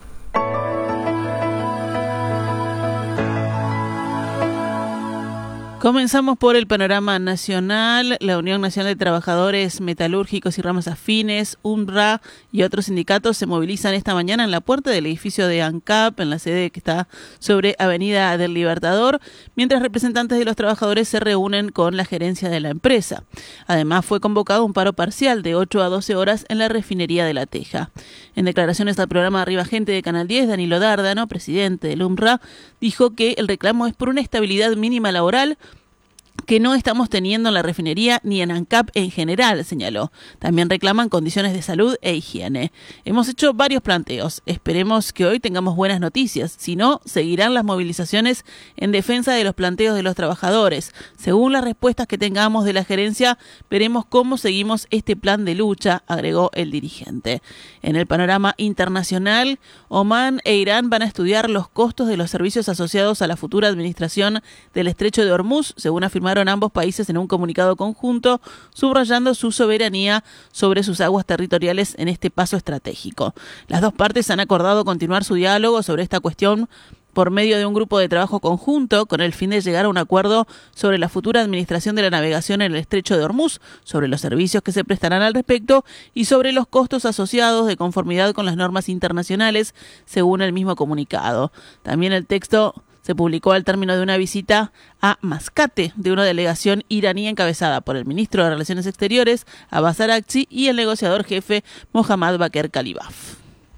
Comenzamos por el panorama nacional. La Unión Nacional de Trabajadores Metalúrgicos y Ramas Afines, UNRWA y otros sindicatos se movilizan esta mañana en la puerta del edificio de ANCAP, en la sede que está sobre Avenida del Libertador, mientras representantes de los trabajadores se reúnen con la gerencia de la empresa. Además, fue convocado un paro parcial de 8 a 12 horas en la refinería de La Teja. En declaraciones al programa Arriba Gente de Canal 10, Danilo Dárdano, presidente del UNRWA, dijo que el reclamo es por una estabilidad mínima laboral que no estamos teniendo en la refinería ni en ANCAP en general, señaló. También reclaman condiciones de salud e higiene. Hemos hecho varios planteos. Esperemos que hoy tengamos buenas noticias. Si no, seguirán las movilizaciones en defensa de los planteos de los trabajadores. Según las respuestas que tengamos de la gerencia, veremos cómo seguimos este plan de lucha, agregó el dirigente. En el panorama internacional, Omán e Irán van a estudiar los costos de los servicios asociados a la futura administración del Estrecho de Hormuz, según afirmaron ambos países en un comunicado conjunto, subrayando su soberanía sobre sus aguas territoriales en este paso estratégico. Las dos partes han acordado continuar su diálogo sobre esta cuestión por medio de un grupo de trabajo conjunto con el fin de llegar a un acuerdo sobre la futura administración de la navegación en el Estrecho de Hormuz, sobre los servicios que se prestarán al respecto y sobre los costos asociados de conformidad con las normas internacionales, según el mismo comunicado. También el texto se publicó al término de una visita a Mascate de una delegación iraní encabezada por el ministro de Relaciones Exteriores, Abbas Araghchi, y el negociador jefe Mohammad Bakr Kalibaf.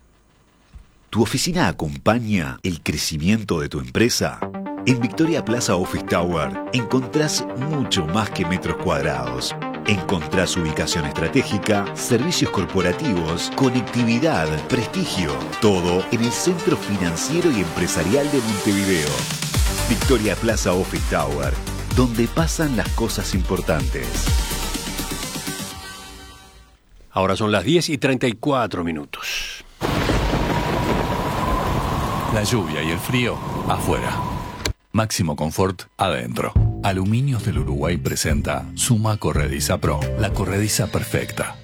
¿Tu oficina acompaña el crecimiento de tu empresa? En Victoria Plaza Office Tower encontrás mucho más que metros cuadrados. Encontrás ubicación estratégica, servicios corporativos, conectividad, prestigio. Todo en el centro financiero y empresarial de Montevideo. Victoria Plaza Office Tower, donde pasan las cosas importantes.
Ahora son las 10:34.
La lluvia y el frío afuera. Máximo confort adentro. Aluminios del Uruguay presenta Suma Corrediza Pro, la corrediza perfecta.